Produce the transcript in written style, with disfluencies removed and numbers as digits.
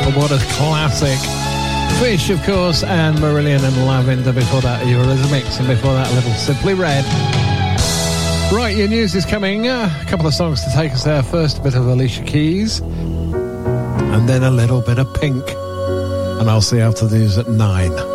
What a classic. Fish, of course, and Marillion and Lavender. Before that, Eurythmics, and before that, a little Simply Red. Right, your news is coming. A couple of songs to take us there. First, a bit of Alicia Keys, and then a little bit of Pink. And I'll see you after the news at 9.